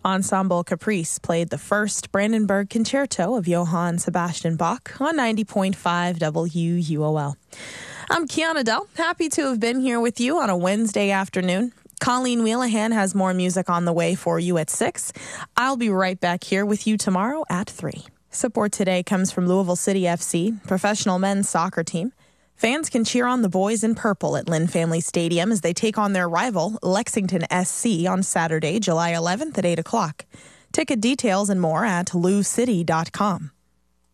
Ensemble Caprice played the first Brandenburg Concerto of Johann Sebastian Bach on 90.5 WUOL. I'm Kiana Dell, happy to have been here with you on a Wednesday afternoon. Colleen Wheelahan has more music on the way for you at 6. I'll be right back here with you tomorrow at 3. Support today comes from Louisville City FC, professional men's soccer team. Fans can cheer on the boys in purple at Lynn Family Stadium as they take on their rival, Lexington SC, on Saturday, July 11th at 8 o'clock. Ticket details and more at loucity.com.